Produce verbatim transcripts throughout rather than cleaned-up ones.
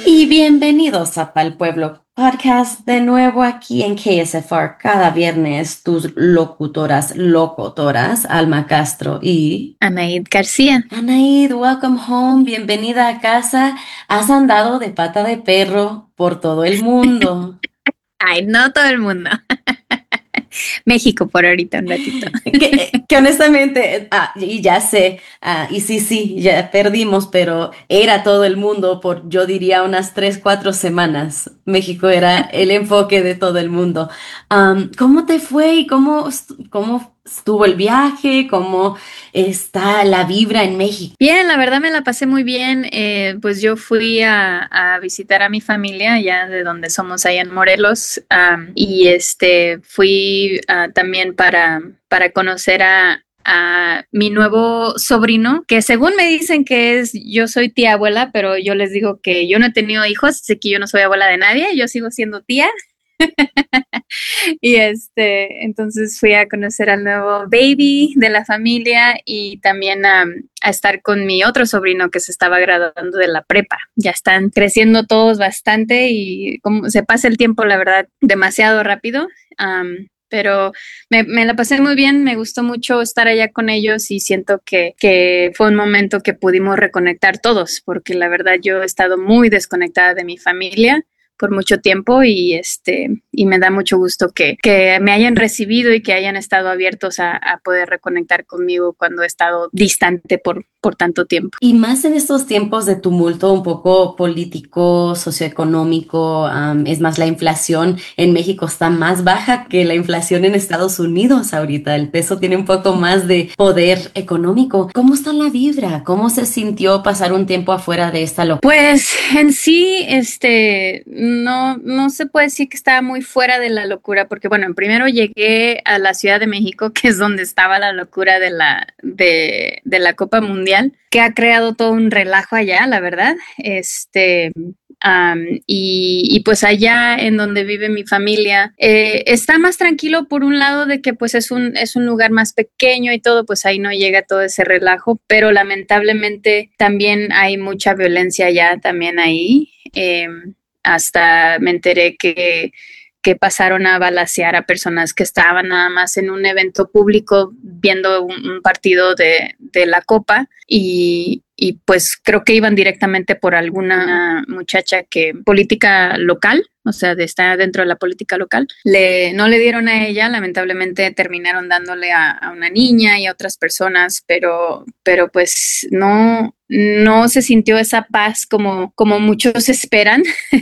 Y bienvenidos a Pal Pueblo Podcast de nuevo aquí en K S F R cada viernes tus locutoras, locutoras, Alma Castro y Anaid García. Anaid, welcome home, bienvenida a casa. Has andado de pata de perro por todo el mundo. Ay, no todo el mundo. México por ahorita un ratito. Que, que honestamente, ah, y ya sé, ah, y sí, sí, ya perdimos, pero era todo el mundo por, yo diría, unas tres, cuatro semanas. México era el enfoque de todo el mundo. Am, ¿cómo te fue y cómo, estu- cómo estuvo el viaje? ¿Cómo está la vibra en México? Bien, la verdad me la pasé muy bien. Eh, pues yo fui a, a visitar a mi familia, ya de donde somos allá en Morelos, am, y este fui ah, también para, para conocer a, a mi nuevo sobrino, que según me dicen que es, yo soy tía abuela, pero yo les digo que yo no he tenido hijos, así que yo no soy abuela de nadie, yo sigo siendo tía. Y este, entonces fui a conocer al nuevo baby de la familia y también a, a estar con mi otro sobrino que se estaba graduando de la prepa. Ya están creciendo todos bastante y como se pasa el tiempo, la verdad, demasiado rápido. Um, pero me, me, la pasé muy bien, me gustó mucho estar allá con ellos y siento que, que fue un momento que pudimos reconectar todos, porque la verdad yo he estado muy desconectada de mi familia por mucho tiempo y este y me da mucho gusto que, que me hayan recibido y que hayan estado abiertos a, a poder reconectar conmigo cuando he estado distante por, por tanto tiempo. Y más en estos tiempos de tumulto un poco político, socioeconómico, am, es más, la inflación en México está más baja que la inflación en Estados Unidos ahorita. El peso tiene un poco más de poder económico. ¿Cómo está la vibra? ¿Cómo se sintió pasar un tiempo afuera de esta locura? Pues en sí, este, no, no se puede decir que estaba muy fuera de la locura, porque bueno, primero llegué a la Ciudad de México, que es donde estaba la locura de la, de, de la Copa Mundial, que ha creado todo un relajo allá, la verdad. Este, Um, y, y, pues allá en donde vive mi familia eh, está más tranquilo por un lado de que pues es un, es un lugar más pequeño y todo, pues ahí no llega todo ese relajo, pero lamentablemente también hay mucha violencia allá también ahí. Eh, hasta me enteré que que pasaron a balacear a personas que estaban nada más en un evento público viendo un, un partido de, de, la Copa y, y pues creo que iban directamente por alguna muchacha que política local, o sea, de, está dentro de la política local, le, no le dieron a ella, lamentablemente terminaron dándole a, a una niña y a otras personas, pero, pero pues no, no se sintió esa paz como, como muchos esperan.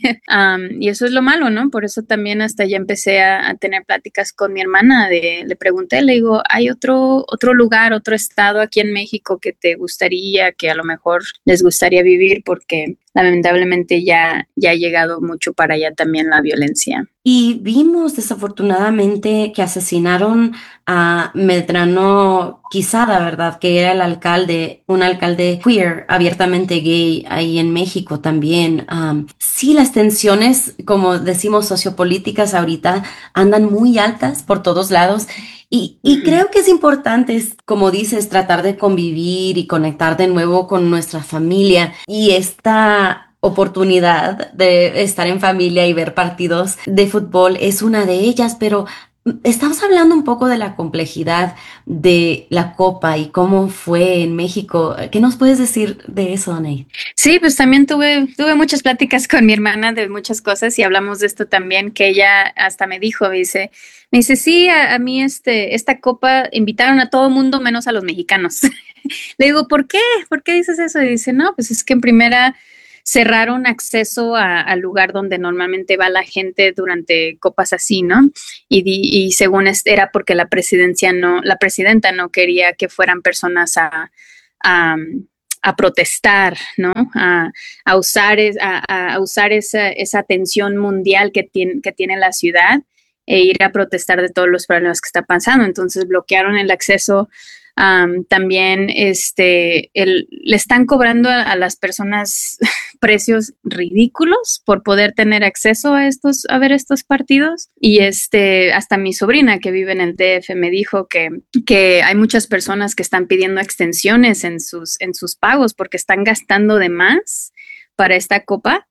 um, y eso es lo malo, ¿no? Por eso también hasta ya empecé a, a tener pláticas con mi hermana, de, le pregunté, le digo, ¿hay otro, otro lugar, otro estado aquí en México que te gustaría, que a lo mejor les gustaría vivir? Porque lamentablemente ya, ya ha llegado mucho para allá también la violencia. Y vimos desafortunadamente que asesinaron a Medrano Quisada, ¿verdad? Que era el alcalde, un alcalde queer, abiertamente gay, ahí en México también. Am, sí, las tensiones, como decimos, sociopolíticas ahorita andan muy altas por todos lados. Y, y creo que es importante, es, como dices, tratar de convivir y conectar de nuevo con nuestra familia. Y esta oportunidad de estar en familia y ver partidos de fútbol es una de ellas, pero estamos hablando un poco de la complejidad de la Copa y cómo fue en México. ¿Qué nos puedes decir de eso, Anaí? Sí, pues también tuve, tuve muchas pláticas con mi hermana de muchas cosas y hablamos de esto también, que ella hasta me dijo, me dice, me dice, sí, a, a mí este, esta copa invitaron a todo mundo menos a los mexicanos. Le digo, ¿por qué? ¿Por qué dices eso? Y dice, no, pues es que en primera cerraron acceso a- al lugar donde normalmente va la gente durante copas así, ¿no? Y, di- y según es- era porque la presidencia no, la presidenta no quería que fueran personas a, a, a protestar, ¿no? A, a usar, es- a, a usar esa, esa tensión mundial que tiene, que tiene la ciudad e ir a protestar de todos los problemas que está pasando. Entonces bloquearon el acceso. Um, también este, el, le están cobrando a, a las personas precios ridículos por poder tener acceso a estos, a ver estos partidos. Y este, hasta mi sobrina que vive en el D F me dijo que, que hay muchas personas que están pidiendo extensiones en sus, en sus pagos porque están gastando de más para esta copa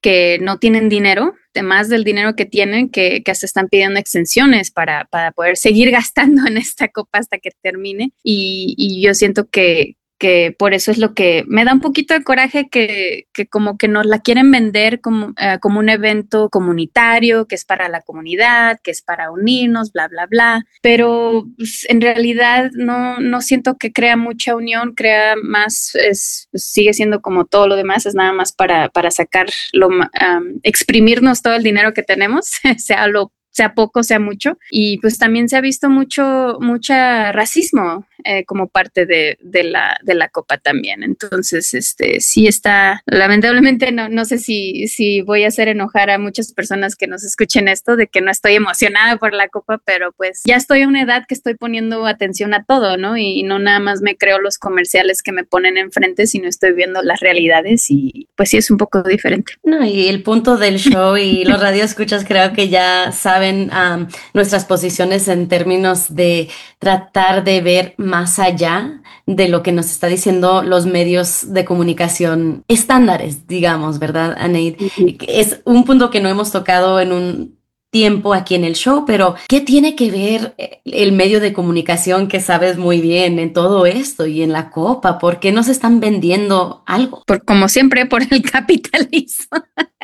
que no tienen dinero, además del dinero que tienen, que, que hasta están pidiendo extensiones para, para poder seguir gastando en esta copa hasta que termine. Y, y yo siento que, que por eso es lo que me da un poquito de coraje que, que como que nos la quieren vender como, uh, como un evento comunitario, que es para la comunidad, que es para unirnos, bla, bla, bla. Pero pues, en realidad no, no siento que crea mucha unión, crea más, es, sigue siendo como todo lo demás, es nada más para, para sacar, lo, um, exprimirnos todo el dinero que tenemos, sea lo sea poco, sea mucho. Y pues también se ha visto mucho, mucha racismo eh, como parte de, de, la, de la copa también. Entonces, este, sí está, lamentablemente no, no sé si, si voy a hacer enojar a muchas personas que nos escuchen esto, de que no estoy emocionada por la copa, pero pues ya estoy a una edad que estoy poniendo atención a todo, ¿no? Y, y no nada más me creo los comerciales que me ponen enfrente, sino estoy viendo las realidades y pues sí es un poco diferente. No, y el punto del show y los radioescuchas creo que ya saben um, nuestras posiciones en términos de tratar de ver más allá de lo que nos está diciendo los medios de comunicación estándares, digamos, ¿verdad, Anaid? Uh-huh. Es un punto que no hemos tocado en un tiempo aquí en el show, pero ¿qué tiene que ver el medio de comunicación que sabes muy bien en todo esto y en la copa? ¿Por qué nos están vendiendo algo? Por, como siempre, por el capitalismo.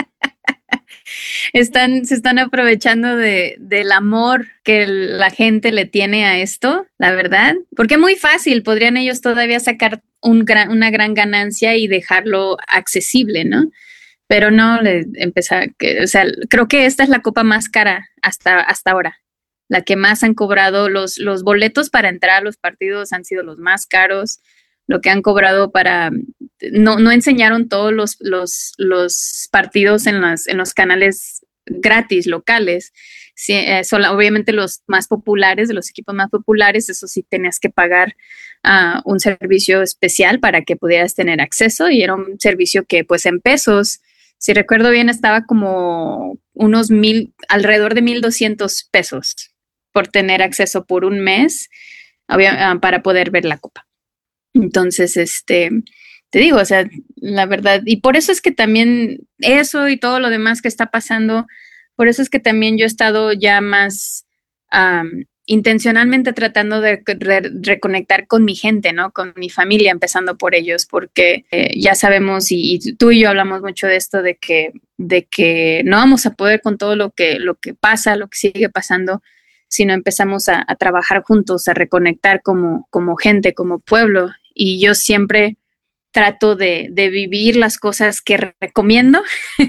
Están, se están aprovechando de, del amor que la gente le tiene a esto, la verdad, porque es muy fácil, podrían ellos todavía sacar un gran, una gran ganancia y dejarlo accesible, ¿no? Pero no, le empezar, que, o sea, creo que esta es la copa más cara hasta, hasta ahora, la que más han cobrado, los, los boletos para entrar a los partidos han sido los más caros, lo que han cobrado para, no, no enseñaron todos los, los, los partidos en, las, en los canales gratis, locales. Sí, eh, solo, obviamente los más populares, de los equipos más populares, eso sí tenías que pagar uh, un servicio especial para que pudieras tener acceso y era un servicio que pues en pesos, si recuerdo bien, estaba como unos mil, alrededor de mil doscientos pesos por tener acceso por un mes obvia, uh, para poder ver la copa. Entonces, este, te digo, o sea, la verdad, y por eso es que también eso y todo lo demás que está pasando, por eso es que también yo he estado ya más um, intencionalmente tratando de re reconectar con mi gente, ¿no? Con mi familia, empezando por ellos, porque eh, ya sabemos, y, y tú y yo hablamos mucho de esto, de que, de que no vamos a poder con todo lo que, lo que pasa, lo que sigue pasando, si no empezamos a, a trabajar juntos, a reconectar como, como gente, como pueblo. Y yo siempre trato de, de vivir las cosas que recomiendo.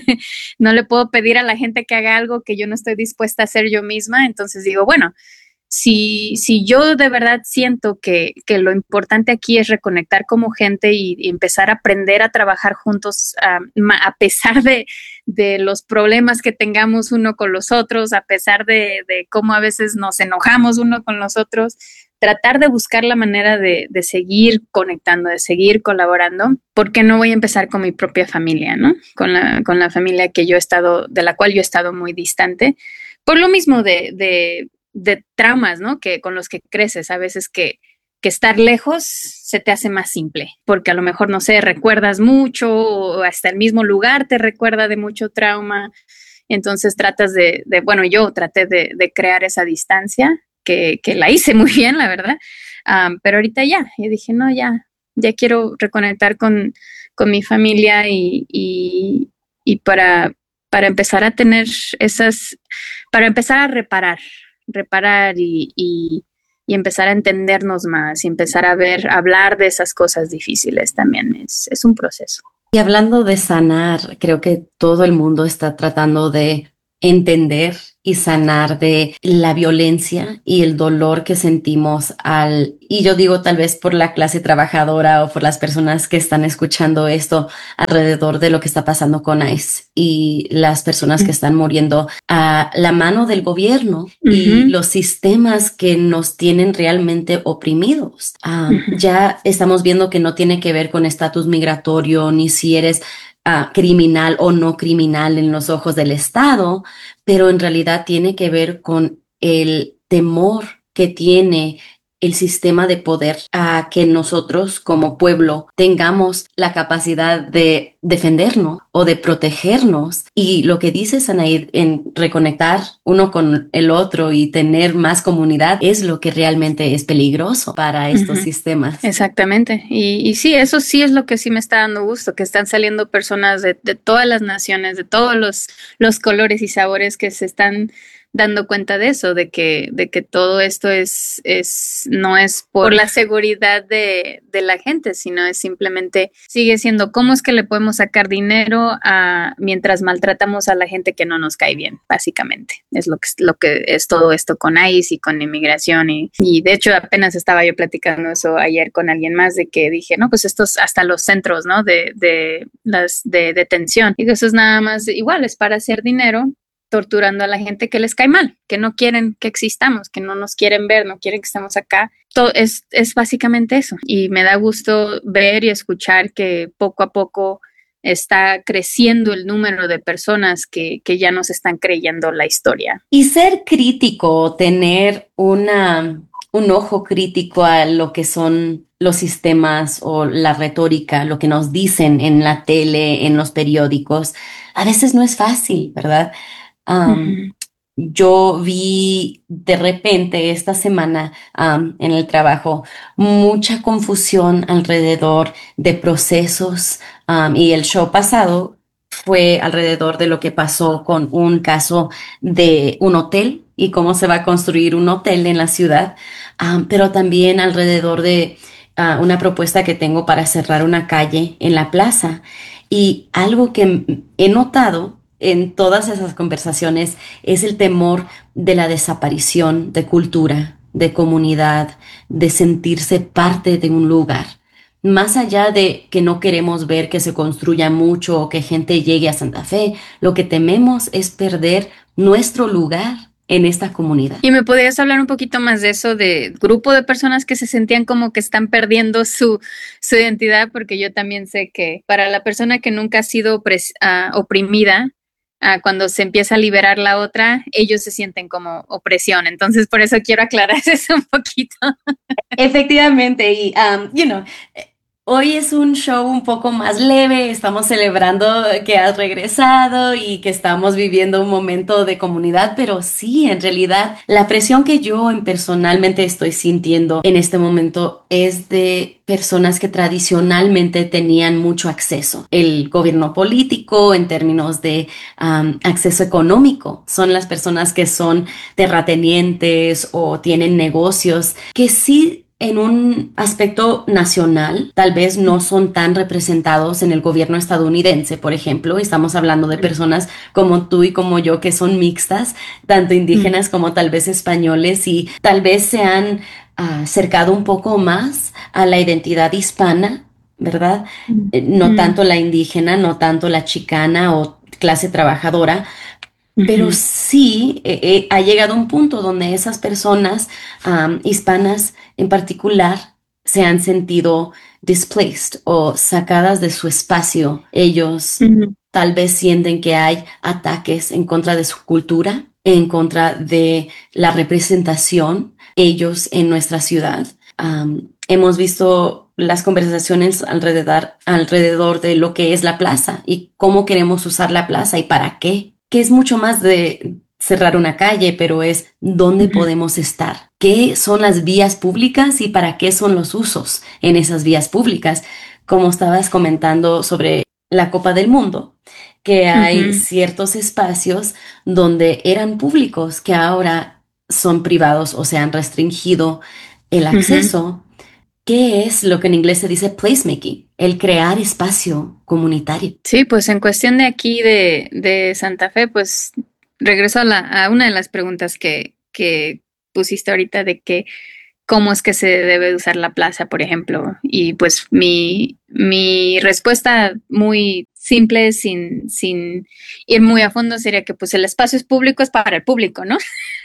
No le puedo pedir a la gente que haga algo que yo no estoy dispuesta a hacer yo misma. Entonces digo, bueno, si, si yo de verdad siento que, que lo importante aquí es reconectar como gente y, y empezar a aprender a trabajar juntos um, a pesar de, de los problemas que tengamos uno con los otros, a pesar de, de cómo a veces nos enojamos uno con los otros, tratar de buscar la manera de, de seguir conectando, de seguir colaborando, porque no voy a empezar con mi propia familia, ¿no? Con la, con la familia que yo he estado, de la cual yo he estado muy distante, por lo mismo de, de, de traumas, ¿no? Que con los que creces, a veces que, que estar lejos se te hace más simple, porque a lo mejor, no sé, recuerdas mucho o hasta el mismo lugar te recuerda de mucho trauma, entonces tratas de, de bueno, yo traté de, de crear esa distancia, Que, que la hice muy bien, la verdad, um, pero ahorita ya, yo dije, no, ya, ya quiero reconectar con, con mi familia y, y, y para, para empezar a tener esas, para empezar a reparar, reparar y, y, y empezar a entendernos más y empezar a ver, a hablar de esas cosas difíciles también, es, es un proceso. Y hablando de sanar, creo que todo el mundo está tratando de entender y sanar de la violencia y el dolor que sentimos al, y yo digo tal vez por la clase trabajadora o por las personas que están escuchando esto alrededor de lo que está pasando con ICE y las personas que están muriendo a la mano del gobierno uh-huh. y los sistemas que nos tienen realmente oprimidos. Um, uh-huh. Ya estamos viendo que no tiene que ver con estatus migratorio ni si eres Uh, criminal o no criminal en los ojos del Estado, pero en realidad tiene que ver con el temor que tiene el sistema de poder a que nosotros como pueblo tengamos la capacidad de defendernos o de protegernos. Y lo que dice Sanaid en reconectar uno con el otro y tener más comunidad es lo que realmente es peligroso para estos Ujú. sistemas. Exactamente. Y, y sí, eso sí es lo que sí me está dando gusto, que están saliendo personas de, de todas las naciones, de todos los, los colores y sabores que se están dando cuenta de eso, de que, de que todo esto es, es, no es por la seguridad de, de la gente, sino es simplemente, sigue siendo cómo es que le podemos sacar dinero a, mientras maltratamos a la gente que no nos cae bien, básicamente. Es lo que, lo que es todo esto con ICE y con inmigración. Y, y de hecho apenas estaba yo platicando eso ayer con alguien más, de que dije, no, pues estos hasta los centros, ¿no? De, de las de detención. Y eso es nada más igual, es para hacer dinero, torturando a la gente que les cae mal, que no quieren que existamos, que no nos quieren ver, no quieren que estemos acá. Todo es, es básicamente eso. Y me da gusto ver y escuchar que poco a poco está creciendo el número de personas que, que ya nos están creyendo la historia. Y ser crítico, tener una, un ojo crítico a lo que son los sistemas o la retórica, lo que nos dicen en la tele, en los periódicos, a veces no es fácil, ¿verdad? Um, Ujú. yo vi de repente esta semana um, en el trabajo mucha confusión alrededor de procesos um, y el show pasado fue alrededor de lo que pasó con un caso de un hotel y cómo se va a construir un hotel en la ciudad, um, pero también alrededor de uh, una propuesta que tengo para cerrar una calle en la plaza. Y algo que he notado en todas esas conversaciones es el temor de la desaparición de cultura, de comunidad, de sentirse parte de un lugar. Más allá de que no queremos ver que se construya mucho o que gente llegue a Santa Fe, lo que tememos es perder nuestro lugar en esta comunidad. ¿Y me podrías hablar un poquito más de eso, de grupo de personas que se sentían como que están perdiendo su, su identidad? Porque yo también sé que para la persona que nunca ha sido opres- uh, oprimida, uh, cuando se empieza a liberar la otra, ellos se sienten como opresión. Entonces, por eso quiero aclarar eso un poquito. Efectivamente, y, um, you know, hoy es un show un poco más leve, estamos celebrando que has regresado y que estamos viviendo un momento de comunidad, pero sí, en realidad, la presión que yo en personalmente estoy sintiendo en este momento es de personas que tradicionalmente tenían mucho acceso. El gobierno político en términos de um, acceso económico son las personas que son terratenientes o tienen negocios que sí en un aspecto nacional, tal vez no son tan representados en el gobierno estadounidense, por ejemplo. Estamos hablando de personas como tú y como yo que son mixtas, tanto indígenas como tal vez españoles, y tal vez se han uh, acercado un poco más a la identidad hispana, ¿verdad? Eh, No tanto la indígena, no tanto la chicana o clase trabajadora, pero sí eh, eh, ha llegado un punto donde esas personas um, hispanas en particular se han sentido displaced o sacadas de su espacio. Ellos Ujú. tal vez sienten que hay ataques en contra de su cultura, en contra de la representación ellos en nuestra ciudad. Um, hemos visto las conversaciones alrededor, alrededor de lo que es la plaza y cómo queremos usar la plaza y para qué, que es mucho más de cerrar una calle, pero es dónde Ujú. podemos estar, qué son las vías públicas y para qué son los usos en esas vías públicas. Como estabas comentando sobre la Copa del Mundo, que hay Ujú. ciertos espacios donde eran públicos que ahora son privados o se han restringido el Ujú. acceso. ¿Qué es lo que en inglés se dice placemaking? El crear espacio comunitario. Sí, pues en cuestión de aquí de, de Santa Fe, pues regreso a, la, a una de las preguntas que, que pusiste ahorita, de que cómo es que se debe usar la plaza, por ejemplo. Y pues mi, mi respuesta muy simple, sin, sin ir muy a fondo, sería que pues el espacio es público, es para el público, ¿no?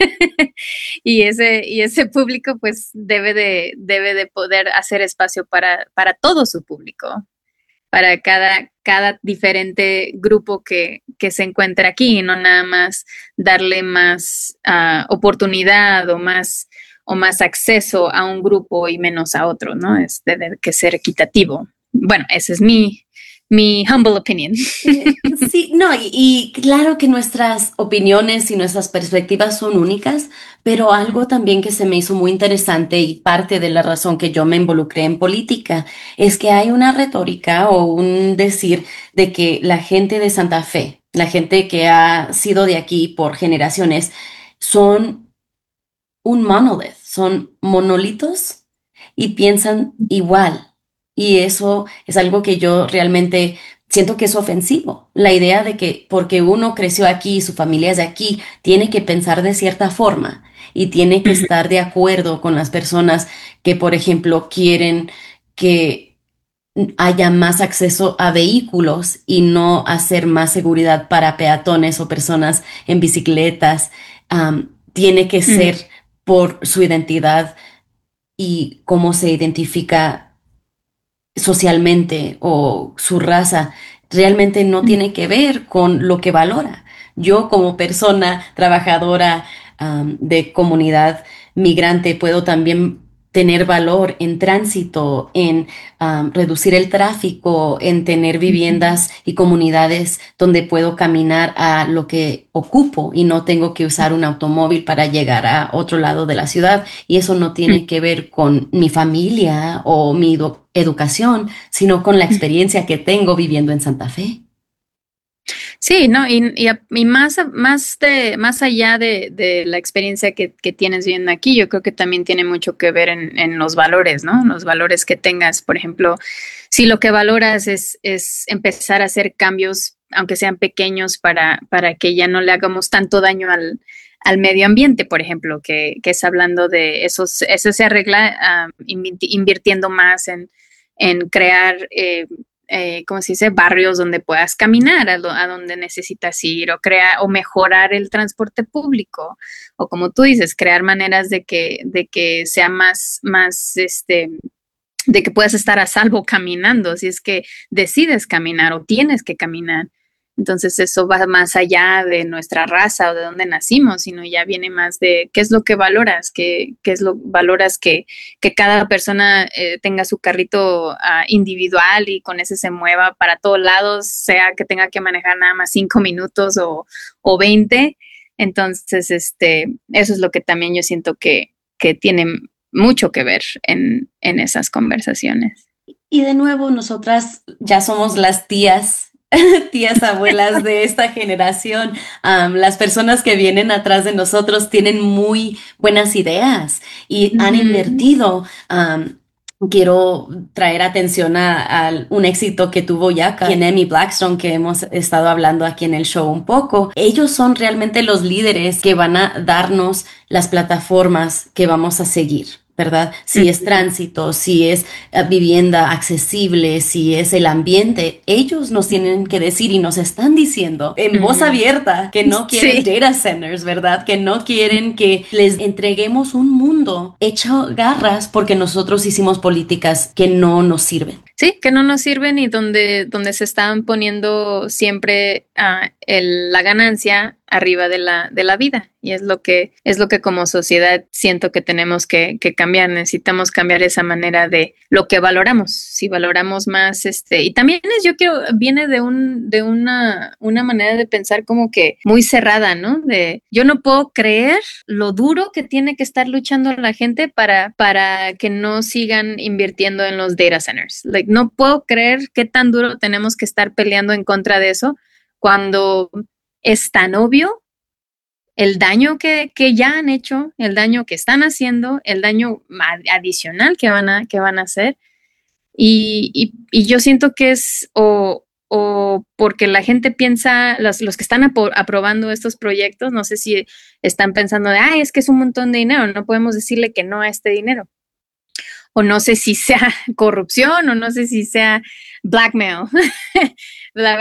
y ese, y ese público pues debe de, debe de poder hacer espacio para, para todo su público, para cada, cada diferente grupo que, que se encuentra aquí, y no nada más darle más uh, oportunidad o más o más acceso a un grupo y menos a otro, ¿no? Es debe que ser equitativo. Bueno, ese es mi, mi humble opinion. Eh, Sí, no, y, y claro que nuestras opiniones y nuestras perspectivas son únicas, pero algo también que se me hizo muy interesante y parte de la razón que yo me involucré en política es que hay una retórica o un decir de que la gente de Santa Fe, la gente que ha sido de aquí por generaciones, son un monolith, son monolitos y piensan igual. Y eso es algo que yo realmente siento que es ofensivo. La idea de que porque uno creció aquí y su familia es de aquí, tiene que pensar de cierta forma y tiene que estar de acuerdo con las personas que, por ejemplo, quieren que haya más acceso a vehículos y no hacer más seguridad para peatones o personas en bicicletas. Um, tiene que ser por su identidad y cómo se identifica socialmente o su raza. Realmente no tiene que ver con lo que valora. Yo como persona trabajadora um, de comunidad migrante puedo también tener valor en tránsito, en um, reducir el tráfico, en tener viviendas y comunidades donde puedo caminar a lo que ocupo y no tengo que usar un automóvil para llegar a otro lado de la ciudad. Y eso no tiene que ver con mi familia o mi edu- educación, sino con la experiencia que tengo viviendo en Santa Fe. Sí, no, y, y, y más, más, de, más allá de, de la experiencia que, que, tienes viviendo aquí, yo creo que también tiene mucho que ver en, en los valores, ¿no? Los valores que tengas. Por ejemplo, si lo que valoras es, es empezar a hacer cambios, aunque sean pequeños, para, para que ya no le hagamos tanto daño al, al medio ambiente, por ejemplo, que, que es hablando de eso, eso se arregla uh, invirtiendo más en, en crear eh, eh, ¿cómo se dice? Barrios donde puedas caminar, a, lo, a, donde necesitas ir, o crear, o mejorar el transporte público, o como tú dices, crear maneras de que, de que sea más, más, este, de que puedas estar a salvo caminando, si es que decides caminar o tienes que caminar. Entonces eso va más allá de nuestra raza o de dónde nacimos, sino ya viene más de qué es lo que valoras, qué, qué es lo valoras que, que cada persona eh, tenga su carrito uh, individual y con ese se mueva para todos lados, sea que tenga que manejar nada más cinco minutos o, o veinte. Entonces, este, eso es lo que también yo siento que, que tiene mucho que ver en, en esas conversaciones. Y de nuevo, nosotras ya somos las tías, tías abuelas de esta generación. Um, las personas que vienen atrás de nosotros tienen muy buenas ideas y han Ujú. invertido. Um, quiero traer atención a, a un éxito que tuvo Yaka y en Emmy Blackstone, que hemos estado hablando aquí en el show un poco. Ellos son realmente los líderes que van a darnos las plataformas que vamos a seguir, ¿verdad? Si es tránsito, si es uh, vivienda accesible, si es el ambiente, ellos nos tienen que decir y nos están diciendo en voz abierta que no quieren Sí. data centers, ¿verdad? Que no quieren que les entreguemos un mundo hecho garras porque nosotros hicimos políticas que no nos sirven. Sí, que no nos sirven y donde, donde se están poniendo siempre uh, el, la ganancia arriba de la, de la vida. Y es lo que, es lo que como sociedad siento que tenemos que, que cambiar. Necesitamos cambiar esa manera de lo que valoramos. Si valoramos más, este, y también es, yo creo, viene de un, de una, una manera de pensar como que muy cerrada, ¿no? De yo no puedo creer lo duro que tiene que estar luchando la gente para, para que no sigan invirtiendo en los data centers. Like, no puedo creer qué tan duro tenemos que estar peleando en contra de eso cuando es tan obvio el daño que, que ya han hecho, el daño que están haciendo, el daño adicional que van a, que van a hacer. Y, y, y yo siento que es o, o porque la gente piensa, los, los que están apro aprobando estos proyectos, no sé si están pensando de, ay, es que es un montón de dinero, no podemos decirle que no a este dinero. O no sé si sea corrupción o no sé si sea blackmail. La